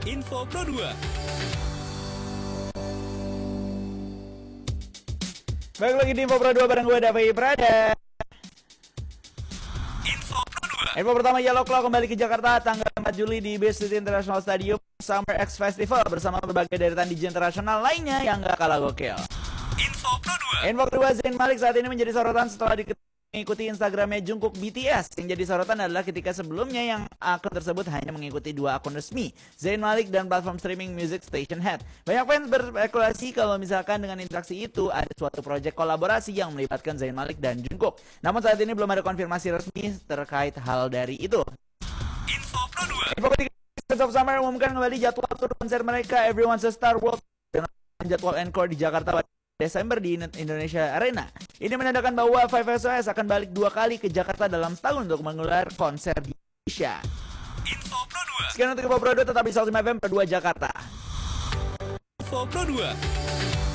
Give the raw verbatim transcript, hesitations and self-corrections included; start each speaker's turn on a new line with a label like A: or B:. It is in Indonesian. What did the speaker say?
A: Info Pro dua.
B: Baik lagi di Info Pro dua bareng gue Davi Prada.
A: Info Pro dua.
B: Info pertama, Yellow Claw kembali ke Jakarta tanggal empat Juli di B S D T International Stadium Summer X Festival bersama berbagai deretan D J internasional lainnya yang gak kalah gokil.
A: Info Pro dua.
B: Info kedua, Zayn Malik saat ini menjadi sorotan setelah mengikuti Instagramnya Jungkook B T S. Yang jadi sorotan adalah ketika sebelumnya yang akun tersebut hanya mengikuti dua akun resmi, Zayn Malik dan platform streaming music Stationhead. Banyak fans berspekulasi kalau misalkan dengan interaksi itu ada suatu proyek kolaborasi yang melibatkan Zayn Malik dan Jungkook. Namun saat ini belum ada konfirmasi resmi terkait hal dari itu.
A: Info Pro dua.
B: Info ketiga, Sons of Summer umumkan kembali jadwal tur konser mereka Everyone's a Star World dengan jadwal encore di Jakarta pada Desember di Indonesia Arena. Ini menandakan bahwa Five S O S akan balik dua kali ke Jakarta dalam setahun untuk menggelar konser di Indonesia.
A: Info Pro dua.
B: Sekian untuk Info Pro dua, tetap di Saltim F M Pro dua Jakarta.
A: Info Pro dua.